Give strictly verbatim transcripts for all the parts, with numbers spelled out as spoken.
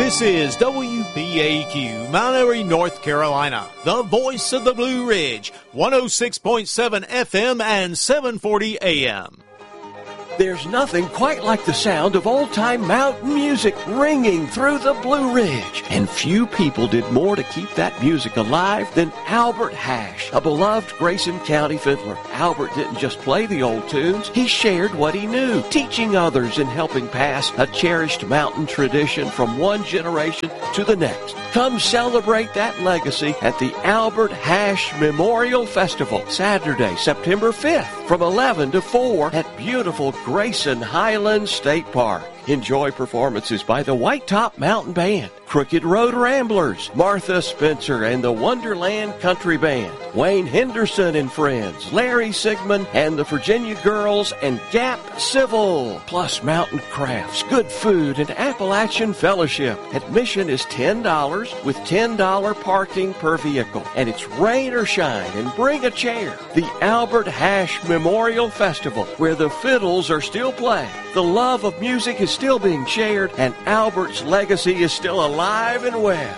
This is W P A Q, Mount Airy, North Carolina, the voice of the Blue Ridge, one oh six point seven F M and seven forty A M. There's nothing quite like the sound of old-time mountain music ringing through the Blue Ridge. And few people did more to keep that music alive than Albert Hash, a beloved Grayson County fiddler. Albert didn't just play the old tunes, he shared what he knew, teaching others and helping pass a cherished mountain tradition from one generation to the next. Come celebrate that legacy at the Albert Hash Memorial Festival, Saturday, September fifth, from eleven to four at beautiful Grayson Highlands State Park. Enjoy performances by the White Top Mountain Band, Crooked Road Ramblers, Martha Spencer and the Wonderland Country Band, Wayne Henderson and Friends, Larry Sigmund and the Virginia Girls, and Gap Civil, plus mountain crafts, good food, and Appalachian Fellowship. Admission is ten dollars with ten dollars parking per vehicle, and it's rain or shine, and bring a chair. The Albert Hash Memorial Festival, where the fiddles are still playing, the love of music is still being shared, and Albert's legacy is still alive and well.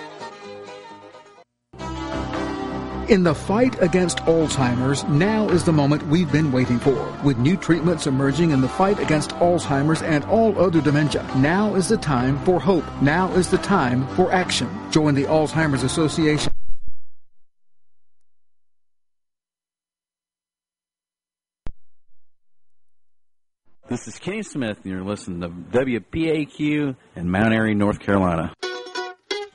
In the fight against Alzheimer's, now is the moment we've been waiting for. With new treatments emerging in the fight against Alzheimer's and all other dementia, now is the time for hope. Now is the time for action. Join the Alzheimer's Association. This is Kenny Smith, and you're listening to W P A Q in Mount Airy, North Carolina.